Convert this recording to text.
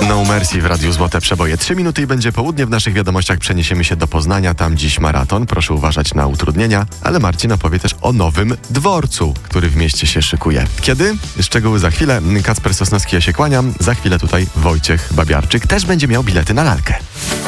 No Mercy w Radiu Złote Przeboje. 3 minuty i będzie południe. W naszych wiadomościach przeniesiemy się do Poznania. Tam dziś maraton. Proszę uważać na utrudnienia. Ale Marcin opowie też o nowym dworcu, który w mieście się szykuje. Kiedy? Szczegóły za chwilę. Kacper Sosnowski, ja się kłaniam. Za chwilę tutaj Wojciech Babiarczyk też będzie miał bilety na lalkę.